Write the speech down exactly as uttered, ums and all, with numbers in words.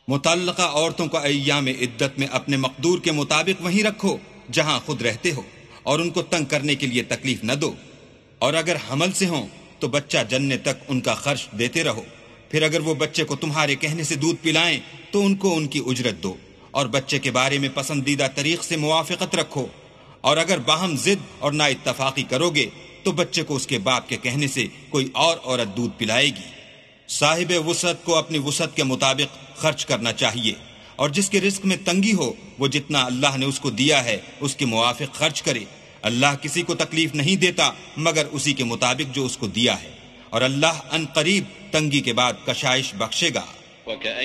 मुतल्लका औरतों को अय्याम इद्दत में अपने मकदूर के मुताबिक वहीं रखो जहां खुद रहते हो, और उनको तंग करने के लिए तकलीफ न दो। और अगर हमल से हों तो बच्चा जनने तक उनका खर्च देते रहो। फिर अगर वो बच्चे को तुम्हारे कहने से दूध पिलाएं तो उनको उनकी उजरत दो, और बच्चे के बारे में पसंदीदा तरीक से मुवाफिकत रखो। और अगर बाहम जिद और ना इत्तफाकी करोगे तो बच्चे को उसके बाप के कहने से कोई और औरत दूध पिलाएगी। साहिब वुसअत को अपनी वुसअत के मुताबिक खर्च करना चाहिए, और जिसके रिस्क में तंगी हो वो जितना अल्लाह ने उसको दिया है उसके मुवाफिक खर्च करे। अल्लाह किसी को तकलीफ नहीं देता मगर उसी के मुताबिक जो उसको दिया है, और अल्लाह अन करीब तंगी के बाद कशाइश बख्शेगा।